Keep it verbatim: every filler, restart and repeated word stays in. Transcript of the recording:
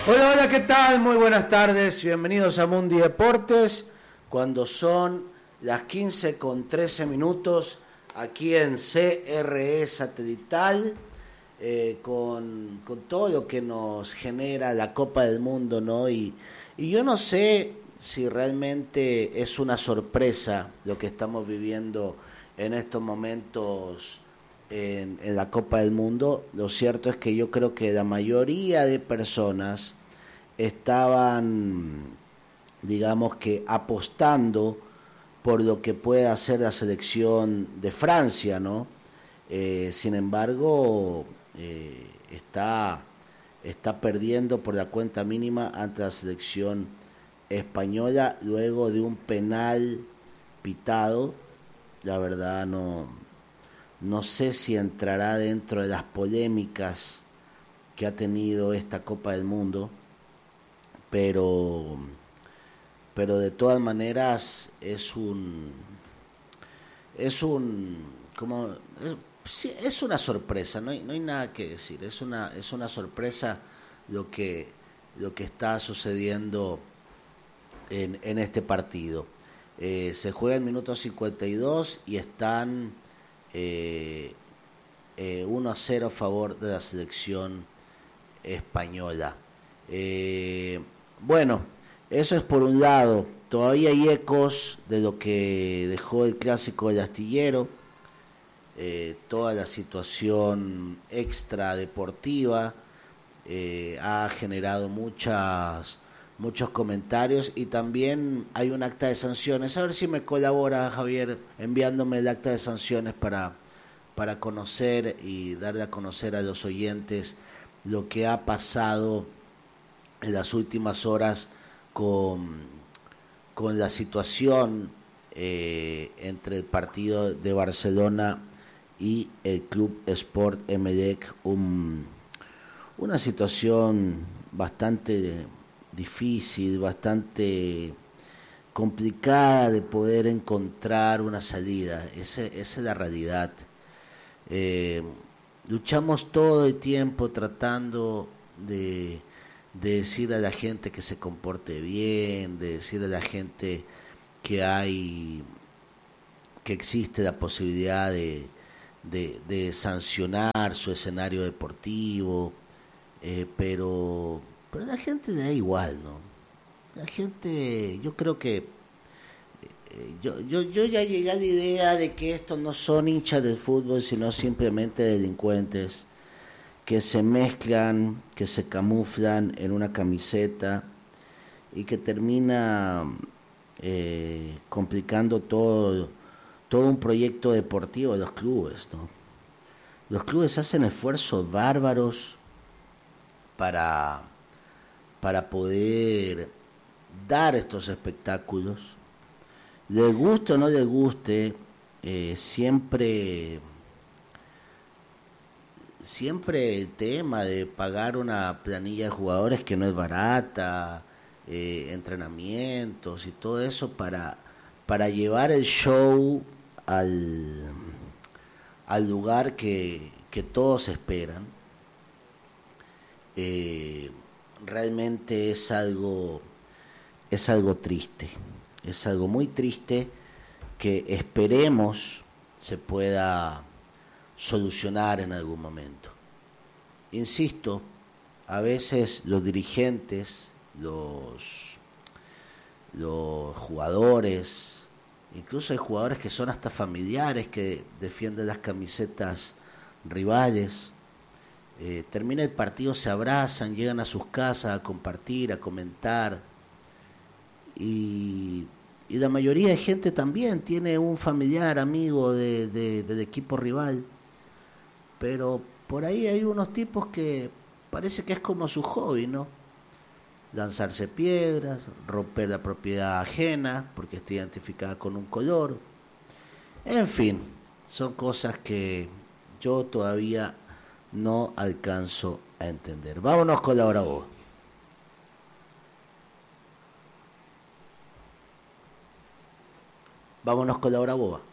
Hola, hola, ¿qué tal? Muy buenas tardes, bienvenidos a Mundi Deportes, cuando son las quince con trece minutos, aquí en C R E Satelital, eh, con, con todo lo que nos genera la Copa del Mundo, ¿no? Y, y yo no sé si realmente es una sorpresa lo que estamos viviendo en estos momentos en, en la Copa del Mundo. Lo cierto es que yo creo que la mayoría de personas estaban, digamos que, apostando por lo que puede hacer la selección de Francia, ¿no? Eh, sin embargo, eh, está, está perdiendo por la cuenta mínima ante la selección española luego de un penal pitado. La verdad no, no sé si entrará dentro de las polémicas que ha tenido esta Copa del Mundo, pero pero de todas maneras es un es un como es, sí, es una sorpresa, no hay, no hay nada que decir, es una es una sorpresa lo que lo que está sucediendo en, en este partido. Eh, se juega el minuto cincuenta y dos y están eh, eh, uno a cero a favor de la selección española. Eh, bueno, eso es por un lado. Todavía hay ecos de lo que dejó el clásico del astillero, eh, toda la situación extra deportiva eh, ha generado muchas muchos comentarios y también hay un acta de sanciones. A ver si me colabora Javier enviándome el acta de sanciones para, para conocer y darle a conocer a los oyentes lo que ha pasado en las últimas horas con, con la situación eh, entre el partido de Barcelona y el Club Sport Emelec, un, una situación bastante difícil, bastante complicada de poder encontrar una salida. Ese, esa es la realidad. Eh, luchamos todo el tiempo tratando de, de decir a la gente que se comporte bien, de decir a la gente que hay, que existe la posibilidad de, de, de sancionar su escenario deportivo, eh, pero, pero a la gente le da igual, ¿no? La gente, yo creo que yo, yo, yo ya llegué a la idea de que estos no son hinchas del fútbol, sino simplemente delincuentes que se mezclan, que se camuflan en una camiseta y que termina eh, complicando todo, todo un proyecto deportivo de los clubes, ¿no? Los clubes hacen esfuerzos bárbaros para, para poder dar estos espectáculos. Les guste o no les guste, eh, siempre siempre el tema de pagar una planilla de jugadores que no es barata, eh, entrenamientos y todo eso para, para llevar el show al, al lugar que, que todos esperan, eh, realmente es algo, es algo triste, es algo muy triste que esperemos se pueda solucionar en algún momento. Insisto, a veces los dirigentes, los, los jugadores, incluso hay jugadores que son hasta familiares que defienden las camisetas rivales, eh, termina el partido, se abrazan, llegan a sus casas a compartir, a comentar, y, y la mayoría de gente también tiene un familiar, amigo de, de, del equipo rival, pero por ahí hay unos tipos que parece que es como su hobby, ¿no? Lanzarse piedras, romper la propiedad ajena porque está identificada con un color. En fin, son cosas que yo todavía no alcanzo a entender. Vámonos con la hora voz. Vámonos con la hora boba.